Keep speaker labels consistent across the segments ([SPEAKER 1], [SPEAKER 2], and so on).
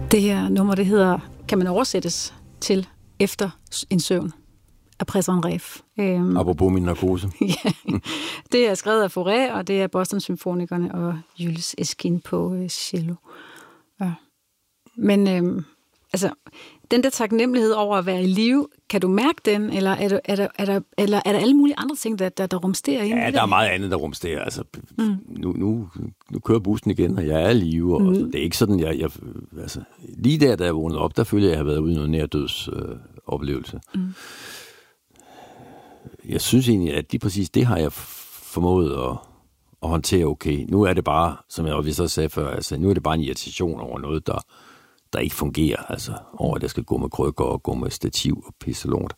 [SPEAKER 1] Det her nummer, det hedder, kan man oversættes til Efter en søvn af Preston Reef.
[SPEAKER 2] Apropos min narkose.
[SPEAKER 1] Ja, det er skrevet af Fauré, og det er Boston Symfonikerne og Jules Esquin på cello. Ja. Men altså, den der taknemmelighed over at være i live, kan du mærke den, eller er der alle mulige andre ting, der rumsterer ind?
[SPEAKER 2] Ja, der er meget andet, der rumsterer. Altså, nu kører bussen igen, og jeg er i live, og det er ikke sådan, altså, lige der, da jeg vågnede op, der følte jeg, at jeg har været ude i noget nærdøds oplevelse. Jeg synes egentlig, at lige præcis det har jeg formået at håndtere okay. Nu er det bare, som jeg vist også sagde før, altså, nu er det bare en irritation over noget, der ikke fungerer, altså over at jeg skal gå med krykker og gå med stativ og pisselort.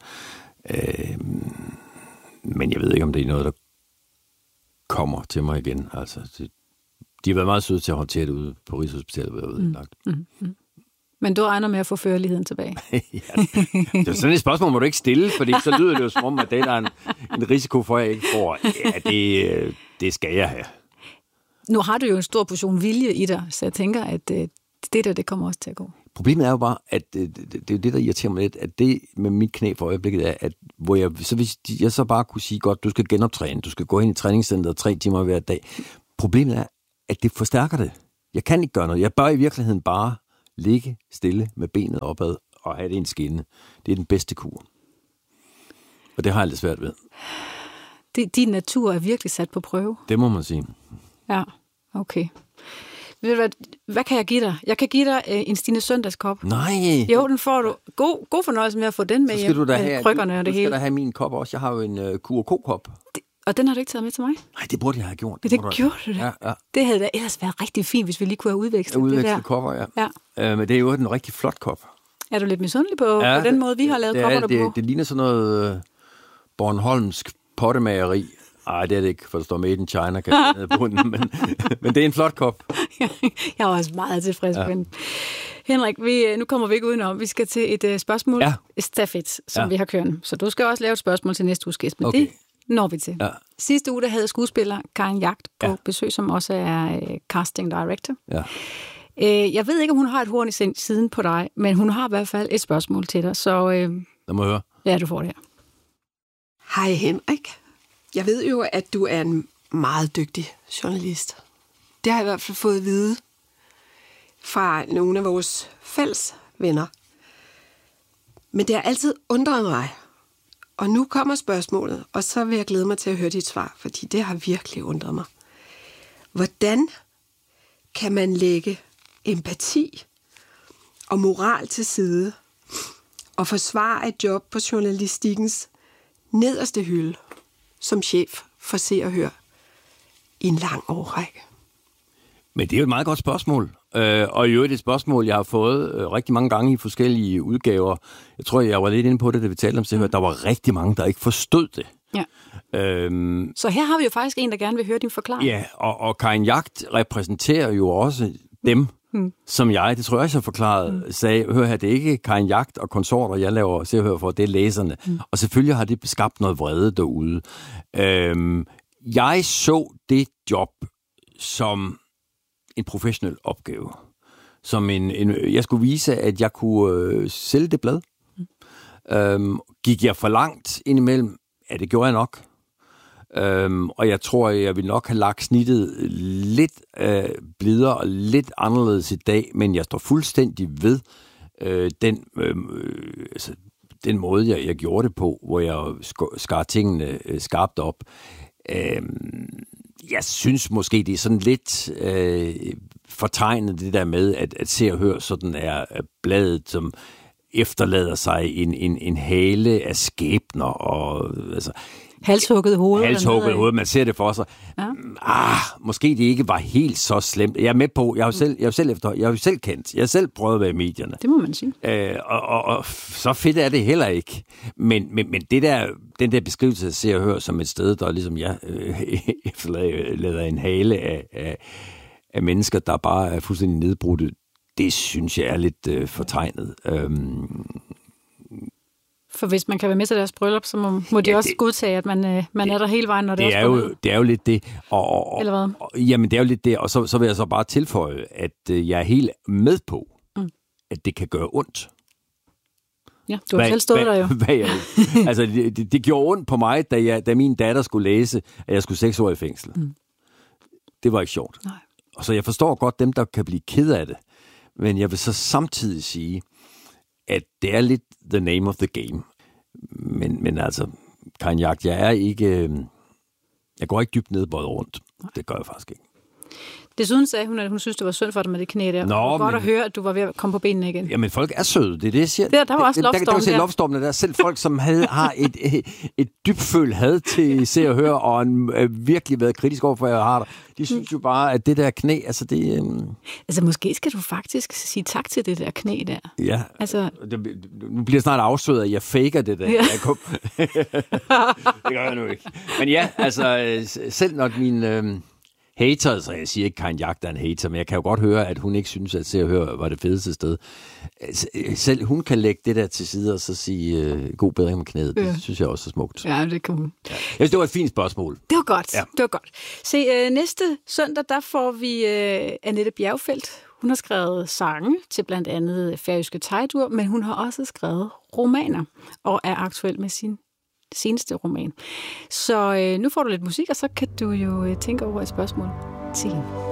[SPEAKER 2] Men jeg ved ikke, om det er noget, der kommer til mig igen. Altså, de har været meget søde til at håndtere det ude på Rigshospitalet, hvor jeg var udlagt.
[SPEAKER 1] Men du regner med at få førligheden tilbage?
[SPEAKER 2] Ja, det er sådan et spørgsmål, må du ikke stille, fordi så lyder det jo som om, at det er en risiko for, at jeg ikke får. Ja, det skal jeg have.
[SPEAKER 1] Nu har du jo en stor portion vilje i dig, så jeg tænker, at det kommer også til at gå.
[SPEAKER 2] Problemet er jo bare, at det er det, der irriterer mig lidt, at det med mit knæ for øjeblikket er, at hvor hvis jeg så bare kunne sige, godt, du skal genoptræne, du skal gå ind i træningscenteret 3 timer hver dag. Problemet er, at det forstærker det. Jeg kan ikke gøre noget. Jeg bør i virkeligheden bare ligge stille med benet opad og have det i en skinne. Det er den bedste kur. Og det har jeg lidt svært ved.
[SPEAKER 1] Din natur er virkelig sat på prøve.
[SPEAKER 2] Det må man sige.
[SPEAKER 1] Ja, okay. Ved du hvad kan jeg give dig? Jeg kan give dig en Stine Søndagskop.
[SPEAKER 2] Nej!
[SPEAKER 1] Jo, den får du. God fornøjelse med at få den med hjem. Med krykkerne og det hele.
[SPEAKER 2] Du skal da have min kop også. Jeg har jo en Q&K-kop.
[SPEAKER 1] Og den har du ikke taget med til mig?
[SPEAKER 2] Nej, det burde jeg have gjort.
[SPEAKER 1] Det gjorde du da.
[SPEAKER 2] Ja.
[SPEAKER 1] Det havde da ellers været rigtig fint, hvis vi lige kunne have udvekslet
[SPEAKER 2] det der. Kopper, ja. Men det er jo en rigtig flot kop.
[SPEAKER 1] Er du lidt misundelig på den måde, vi har lavet kopper der på?
[SPEAKER 2] Det ligner sådan noget Bornholmsk pottemageri. Ej, det er det ikke, for der står Made in China, kan jeg ned på bunden, men det er en flot kop.
[SPEAKER 1] Jeg er også meget tilfreds med den. Henrik, nu kommer vi ikke udenom. Vi skal til et spørgsmål, stafet, som vi har kørt. Så du skal også lave et spørgsmål til næste uges gæst, men det når vi til. Ja. Sidste uge, der havde skuespiller Karin Jagt på besøg, som også er casting director. Ja. Jeg ved ikke, om hun har et horn i siden på dig, men hun har i hvert fald et spørgsmål til dig. Så
[SPEAKER 2] lad mig høre.
[SPEAKER 1] Ja, du får det her.
[SPEAKER 3] Hej Henrik. Jeg ved jo, at du er en meget dygtig journalist. Det har jeg i hvert fald fået at vide fra nogle af vores fælles venner. Men det har altid undret mig. Og nu kommer spørgsmålet, og så vil jeg glæde mig til at høre dit svar, fordi det har virkelig undret mig. Hvordan kan man lægge empati og moral til side og forsvare et job på journalistikkens nederste hylde som chef for Se og Hør i en lang årrække?
[SPEAKER 2] Men det er jo et meget godt spørgsmål. Og i øvrigt et spørgsmål, jeg har fået rigtig mange gange i forskellige udgaver. Jeg tror, jeg var lidt inde på det, da vi talte om Se og Hør. Der var rigtig mange, der ikke forstod det. Ja.
[SPEAKER 1] Så her har vi jo faktisk en, der gerne vil høre din forklaring.
[SPEAKER 2] Ja, og Karin Jagt repræsenterer jo også dem, som det tror jeg også, jeg forklaret, sagde, hør her, det er ikke Karin Jagt og konsorter, jeg laver Se og Hør for, det er læserne. Og selvfølgelig har det skabt noget vrede derude. Jeg så det job som en professionel opgave. Som jeg skulle vise, at jeg kunne sælge det blad. Gik jeg for langt indimellem? Ja, det gjorde jeg nok. Og jeg tror, jeg ville nok have lagt snittet lidt blidere og lidt anderledes i dag, men jeg står fuldstændig ved den måde, jeg gjorde det på, hvor jeg skar tingene skarpt op. Jeg synes måske, det er sådan lidt fortegnet det der med, at Se og Hør sådan er bladet, som efterlader sig en hale af skæbner og altså
[SPEAKER 1] halshugget hoved.
[SPEAKER 2] Man ser det for sig. Ja. Måske det ikke var helt så slemt. Jeg er med på, jeg har jo selv kendt. Jeg har selv prøvet at være i medierne.
[SPEAKER 1] Det må man sige.
[SPEAKER 2] Og så fedt er det heller ikke. Men det der, den der beskrivelse af Se og Hør som et sted, der ligesom efterlader en hale af mennesker, der bare er fuldstændig nedbrudte, det synes jeg er lidt fortegnet.
[SPEAKER 1] For hvis man kan være med til deres bryllup, så må de også godtage, at man er der hele vejen, når det er også
[SPEAKER 2] det er jo lidt det.
[SPEAKER 1] Eller hvad?
[SPEAKER 2] Jamen, det er jo lidt det. Og så vil jeg så bare tilføje, at jeg er helt med på, at det kan gøre ondt.
[SPEAKER 1] Ja, du har selv stået der jo.
[SPEAKER 2] Altså, det gjorde ondt på mig, da min datter skulle læse, at jeg skulle 6 år i fængsel. Det var ikke sjovt.
[SPEAKER 1] Nej.
[SPEAKER 2] Og så jeg forstår godt dem, der kan blive ked af det. Men jeg vil så samtidig sige, at det er lidt the name of the game. Men altså, Karin Jagt, jeg går ikke dybt nedbøjet rundt. Det gør jeg faktisk ikke.
[SPEAKER 1] Desuden sagde hun, at hun synes, det var synd for dig med det knæ der. Det var godt at høre, at du var ved at komme på benene igen.
[SPEAKER 2] Jamen, folk er søde. Det er det, jeg siger.
[SPEAKER 1] Der var også lovstorm
[SPEAKER 2] der. Lovstormene der. Selv folk, som har et dybfølt had til Se og Hør, og virkelig været kritisk over for, at jeg har det. De synes jo bare, at det der knæ, altså det...
[SPEAKER 1] Altså, måske skal du faktisk sige tak til det der knæ der.
[SPEAKER 2] Ja.
[SPEAKER 1] Altså...
[SPEAKER 2] Nu bliver jeg snart afsløret, at jeg faker det der. Ja. Det gør jeg nu ikke. Men ja, altså, selv når min... haters, så jeg siger ikke, Karin Jagt er en hater, men jeg kan jo godt høre, at hun ikke synes, at Se og Hør var det fedeste sted. Selv hun kan lægge det der til side og så sige god bedring med knæet. Det synes jeg også er smukt.
[SPEAKER 1] Ja, det kan hun.
[SPEAKER 2] Ja. Jeg synes, det var et fint spørgsmål.
[SPEAKER 1] Det var godt. Ja. Det var godt. Se, næste søndag, der får vi Annette Bjergfeldt. Hun har skrevet sange til blandt andet færøske Teitur, men hun har også skrevet romaner og er aktuel med sin seneste roman. Så nu får du lidt musik, og så kan du jo tænke over et spørgsmål til hende.